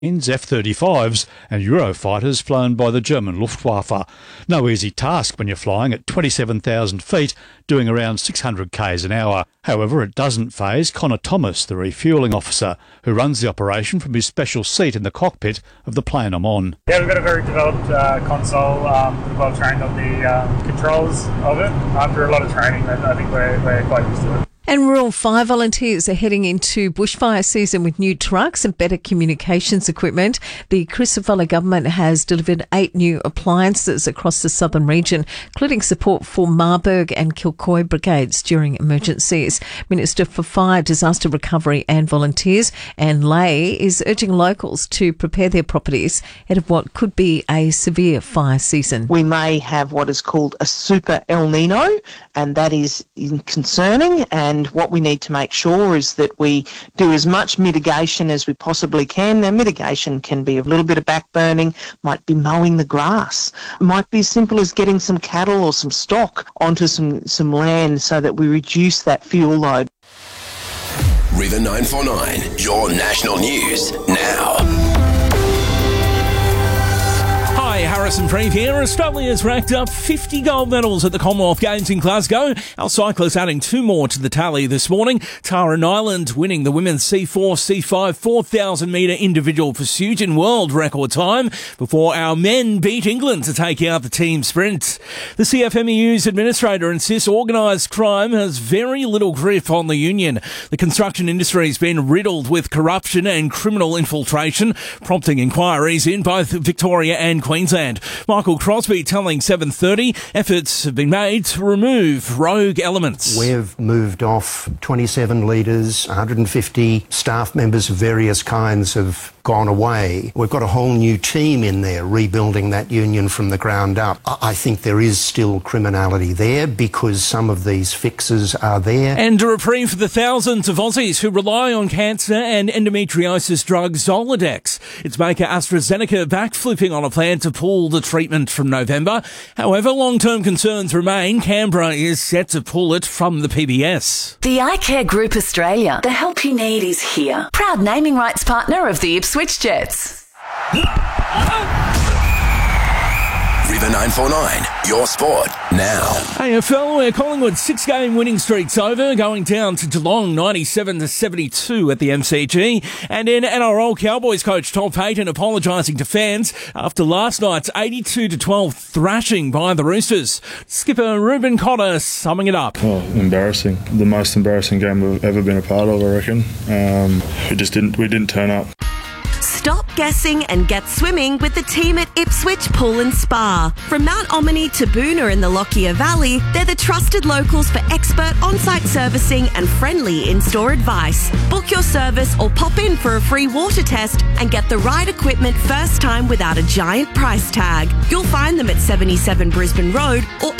F-35s and Eurofighters flown by the German Luftwaffe. No easy task when you're flying at 27,000 feet, doing around 600 k's an hour. However, it doesn't faze Connor Thomas, the refuelling officer, who runs the operation from his special seat in the cockpit of the plane I'm on. Yeah, we've got a very developed console, well trained on the controls of it. After a lot of training, I think we're quite used to it. And Rural Fire volunteers are heading into bushfire season with new trucks and better communications equipment. The Crisafulli government has delivered 8 new appliances across the southern region, including support for Marburg and Kilcoy brigades during emergencies. Minister for Fire, Disaster Recovery and Volunteers, Anne Lay, is urging locals to prepare their properties ahead of what could be a severe fire season. We may have what is called a super El Nino, and that is concerning. And what we need to make sure is that we do as much mitigation as we possibly can. Now, mitigation can be a little bit of backburning, might be mowing the grass, might be as simple as getting some cattle or some stock onto some land so that we reduce that fuel load. River 949, your national news now. Hi, Harrison Freed here. Australia's racked up 50 gold medals at the Commonwealth Games in Glasgow. Our cyclists adding 2 more to the tally this morning. Tara Nyland winning the women's C4, C5 4,000 metre individual pursuit in world record time before our men beat England to take out the team sprint. The CFMEU's administrator insists organised crime has very little grip on the union. The construction industry has been riddled with corruption and criminal infiltration, prompting inquiries in both Victoria and Queensland. Michael Crosby telling 7:30 efforts have been made to remove rogue elements. We've moved off 27 leaders, 150 staff members of various kinds have gone away. We've got a whole new team in there rebuilding that union from the ground up. I think there is still criminality there because some of these fixes are there. And a reprieve for the thousands of Aussies who rely on cancer and endometriosis drug Zoladex. Its maker AstraZeneca backflipping on a plan to pull the treatment from November. However, long-term concerns remain. Canberra is set to pull it from the PBS. The iCare Group Australia. The help you need is here. Proud naming rights partner of the Ipswich Jets. River 949, your sport now. AFL, where Collingwood's 6-game winning streak's over, going down to Geelong 97-72 at the MCG. And in NRL, Cowboys coach Todd Payten apologising to fans after last night's 82-12 thrashing by the Roosters. Skipper Ruben Cotter summing it up. Oh, embarrassing. The most embarrassing game we've ever been a part of, I reckon. We didn't turn up. Stop guessing and get swimming with the team at Ipswich Pool and Spa. From Mount Ommaney to Boona in the Lockyer Valley, they're the trusted locals for expert on-site servicing and friendly in-store advice. Book your service or pop in for a free water test and get the right equipment first time without a giant price tag. You'll find them at 77 Brisbane Road or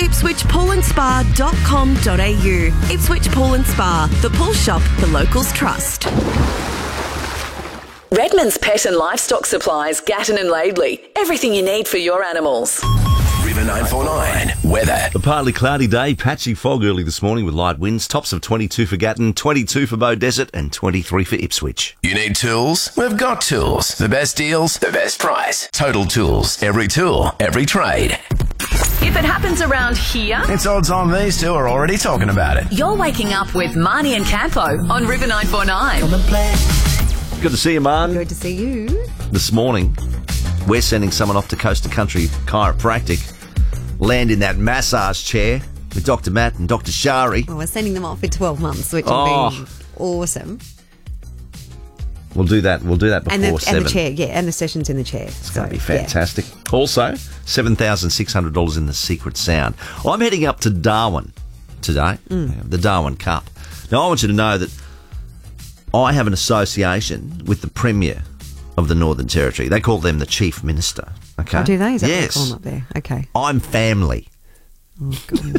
ipswichpoolandspa.com.au. Ipswich Pool and Spa, the pool shop the locals trust. Redmond's Pet and Livestock Supplies, Gatton and Laidley. Everything you need for your animals. River 949, weather. A partly cloudy day, patchy fog early this morning with light winds. Tops of 22 for Gatton, 22 for Beaudesert and 23 for Ipswich. You need tools? We've got tools. The best deals, the best price. Total Tools. Every tool, every trade. If it happens around here, It's odds on these two are already talking about it. you're waking up with Marnie and Campo on River 949. Good to see you, Man. Good to see you. This morning, we're sending someone off to Coast to Country Chiropractic, land in that massage chair with Dr. Matt and Dr. Shari. Well, we're sending them off for 12 months, which will be awesome. We'll do that before 7. And the chair, and the sessions in the chair. It's going to be fantastic. Yeah. Also, $7,600 in the Secret Sound. I'm heading up to Darwin today, the Darwin Cup. Now, I want you to know that I have an association with the Premier of the Northern Territory. They call them the Chief Minister. Okay. Oh, do they? Is that yes. what they call them up there? Okay. I'm family. Oh, God.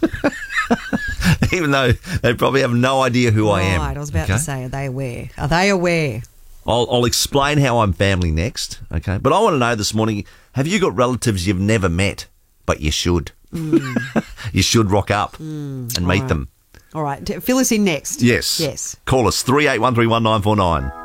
Even though they probably have no idea who I am. Right, I was about to say, are they aware? Are they aware? I'll explain how I'm family next, okay? But I want to know this morning, have you got relatives you've never met, but you should? You should rock up and meet them. All right, fill us in next. Yes. Call us 38131949.